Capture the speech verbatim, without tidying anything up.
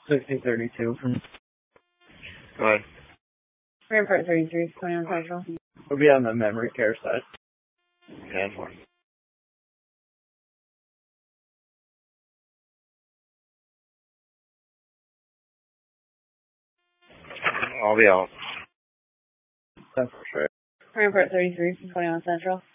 sixty thirty-two from... Go ahead. Rampart thirty-three, twenty-one Central. We'll be on the memory care side. ten four. I'll be out. That's for sure. Rampart thirty-three, twenty-one Central.